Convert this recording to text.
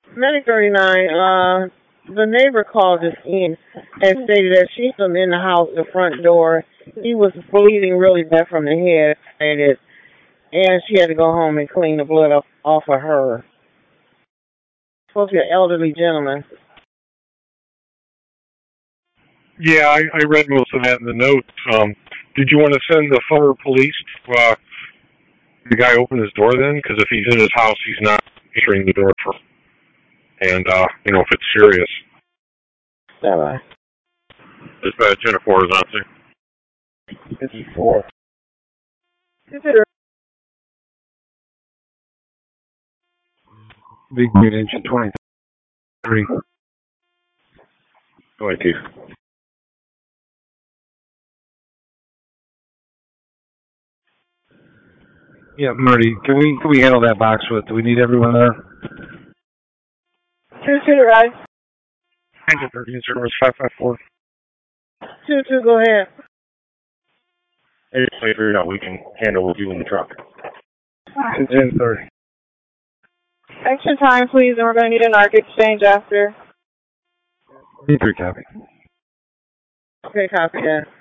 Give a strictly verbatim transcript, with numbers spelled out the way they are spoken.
Medic thirty-nine, uh, the neighbor called us in and stated that she's been in the house, the front door. He was bleeding really bad from the head, stated, and she had to go home and clean the blood off, off of her. Supposed to be an elderly gentleman. Yeah, I, I read most of that in the notes. Um, did you want to send the fire police to uh, the guy open his door then? Because if he's in his house, he's not entering the door for. And uh, you know, if it's serious. Stand by. Dispatch Jennifer is out there. fifty-four. Consider. Big Green Engine twenty-three. twenty-two. Yeah, Marty, can we can we handle that box with? Do we need everyone there? Consider, right? Engine thirteen service five five four. Two, two, go ahead. I just figured out we can handle with you in the truck. ten thirty. Extra time, please, and we're going to need an arc exchange after. three copy. Okay, copy that.